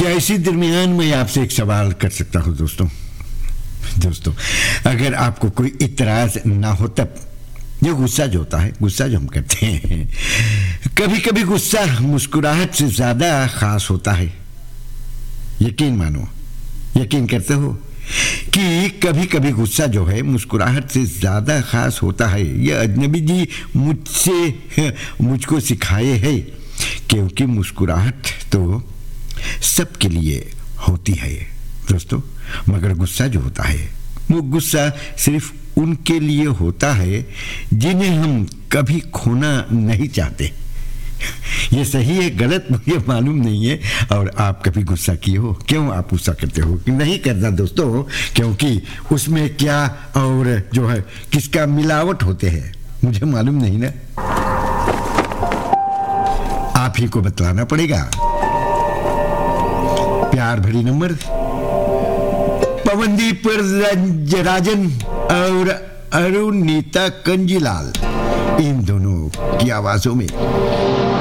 क्या इसी दरमियान मैं आपसे एक सवाल कर सकता हूँ दोस्तों? अगर आपको कोई इतराज ना हो तब, ये गुस्सा जो होता है, गुस्सा जो हम करते हैं, कभी कभी गुस्सा मुस्कुराहट से ज्यादा खास होता है। यकीन मानो, यकीन करते हो कि कभी कभी गुस्सा जो है मुस्कुराहट से ज्यादा खास होता है। यह अजनबी जी मुझको सिखाए है, क्योंकि मुस्कुराहट तो सबके लिए होती है दोस्तों, मगर गुस्सा जो होता है वो गुस्सा सिर्फ उनके लिए होता है जिन्हें हम कभी खोना नहीं चाहते। ये सही है गलत मुझे मालूम नहीं है। और आप कभी गुस्सा किए हो? क्यों आप गुस्सा करते हो? नहीं करना दोस्तों, क्योंकि उसमें क्या और जो है किसका मिलावट होते हैं मुझे मालूम नहीं ना, आप ही को बतलाना पड़ेगा। प्यार भरी नंबर पवनदीप राजन और अरुणिता कंजीलाल, इन दोनों की आवाजों में